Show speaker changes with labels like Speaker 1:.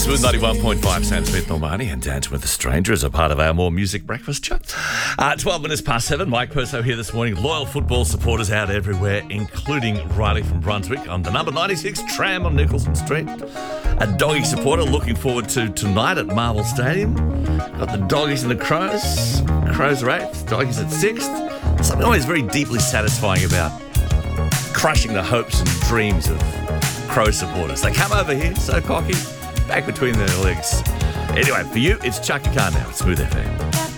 Speaker 1: with 91.5 Sam Smith Normani and Dance with a Stranger as a part of our More Music Breakfast show. 12 minutes past 7. Mike Perso here this morning. Loyal football supporters out everywhere, including Riley from Brunswick on the number 96 tram on Nicholson Street. A doggy supporter looking forward to tonight at Marvel Stadium. Got the doggies and the crows. Crows are 8th, doggies at 6th. Something always very deeply satisfying about crushing the hopes and dreams of Crow supporters. They come over here so cocky, back between their legs. Anyway, for you, it's Chaka Khan now at Smooth FM.